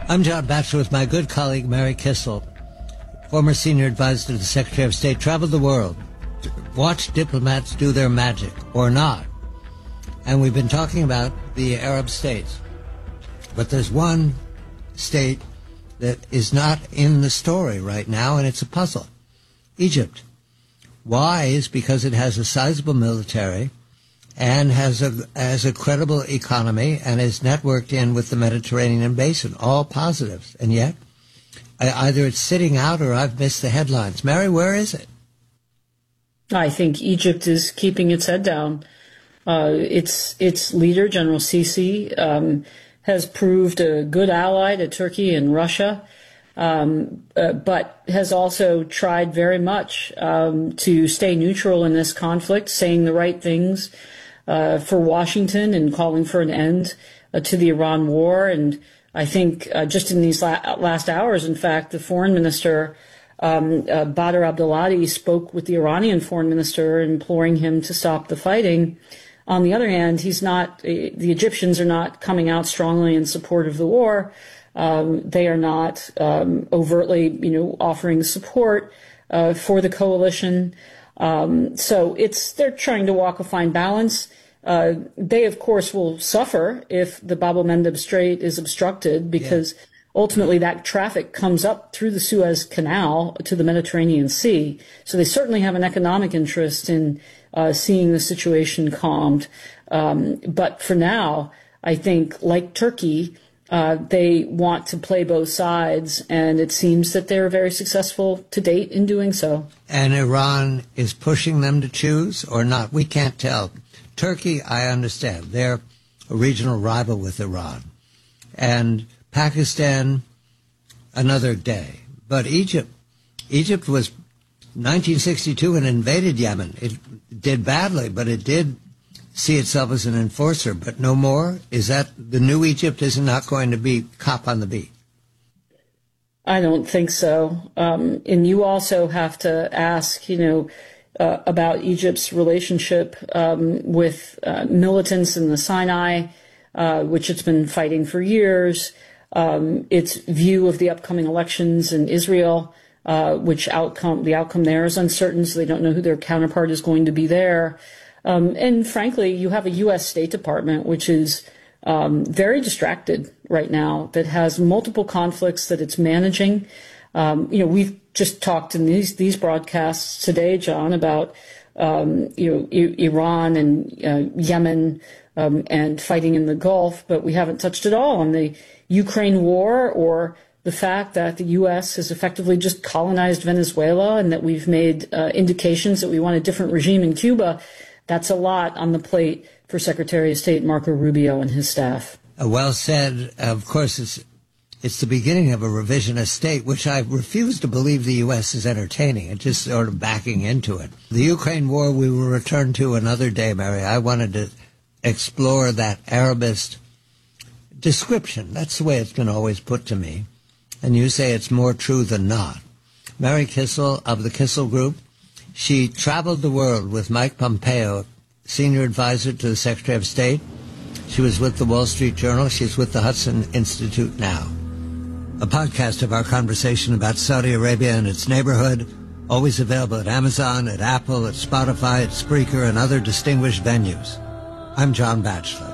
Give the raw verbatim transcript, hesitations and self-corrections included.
I'm John Batchelor with my good colleague Mary Kissel, former senior advisor to the Secretary of State, traveled the world, watched diplomats do their magic, or not. And we've been talking about the Arab states. But there's one state that is not in the story right now, and it's a puzzle. Egypt. Why? Is because it has a sizable military and has a, has a credible economy and is networked in with the Mediterranean basin. All positives. And yet, either it's sitting out or I've missed the headlines. Mary, where is it? I think Egypt is keeping its head down. Uh, its its leader, General Sisi, um, has proved a good ally to Turkey and Russia, um, uh, but has also tried very much um, to stay neutral in this conflict, saying the right things uh, for Washington and calling for an end uh, to the Iran war. And I think uh, just in these la- last hours, in fact, the foreign minister, um, uh, Badr Abdulati, spoke with the Iranian foreign minister, imploring him to stop the fighting. On the other hand, he's not, the Egyptians are not coming out strongly in support of the war. Um, they are not um, overtly, you know, offering support uh, for the coalition. Um, so it's, they're trying to walk a fine balance. Uh, they, of course, will suffer if the Bab el-Mandeb Strait is obstructed, because yeah. ultimately that traffic comes up through the Suez Canal to the Mediterranean Sea. So they certainly have an economic interest in uh, seeing the situation calmed. Um, but for now, I think, like Turkey, uh, they want to play both sides, and it seems that they're very successful to date in doing so. And Iran is pushing them to choose or not? We can't tell. Turkey, I understand. They're a regional rival with Iran. And Pakistan, another day. But Egypt, Egypt was nineteen sixty-two and invaded Yemen. It did badly, but it did see itself as an enforcer, but no more? Is that the new Egypt is not going to be cop on the beat? I don't think so. Um, and you also have to ask, you know, uh, about Egypt's relationship um, with uh, militants in the Sinai, uh, which it's been fighting for years. Um, its view of the upcoming elections in Israel, uh, which outcome the outcome there is uncertain, so they don't know who their counterpart is going to be there. Um, and frankly, you have a U S State Department which is um, very distracted right now, that has multiple conflicts that it's managing. Um, you know, we've just talked in these these broadcasts today, John, about um, you know I- Iran and uh, Yemen um, and fighting in the Gulf, but we haven't touched at all on the Ukraine war or the fact that the U S has effectively just colonized Venezuela, and that we've made uh, indications that we want a different regime in Cuba. That's a lot on the plate for Secretary of State Marco Rubio and his staff. Uh, well said. Of course, it's it's the beginning of a revisionist state, which I refuse to believe the U S is entertaining. It's just sort of backing into it. The Ukraine war we will return to another day, Mary. I wanted to explore that Arabist description. That's the way it's been always put to me. And you say it's more true than not. Mary Kissel of the Kissel Group. She traveled the world with Mike Pompeo, senior advisor to the Secretary of State. She was with the Wall Street Journal. She's with the Hudson Institute now. A podcast of our conversation about Saudi Arabia and its neighborhood, always available at Amazon, at Apple, at Spotify, at Spreaker, and other distinguished venues. I'm John Batchelor.